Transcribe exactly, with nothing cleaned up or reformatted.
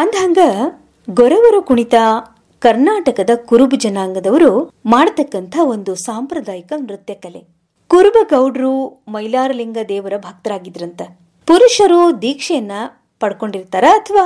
ಅಂದ್ಹಂಗ ಗೊರವರ ಕುಣಿತ ಕರ್ನಾಟಕದ ಕುರುಬ ಜನಾಂಗದವರು ಮಾಡತಕ್ಕಂಥ ಒಂದು ಸಾಂಪ್ರದಾಯಿಕ ನೃತ್ಯ ಕಲೆ. ಕುರುಬ ಗೌಡ್ರು ಮೈಲಾರಲಿಂಗ ದೇವರ ಭಕ್ತರಾಗಿದ್ರಂತ. ಪುರುಷರು ದೀಕ್ಷೆಯನ್ನ ಪಡ್ಕೊಂಡಿರ್ತಾರ ಅಥವಾ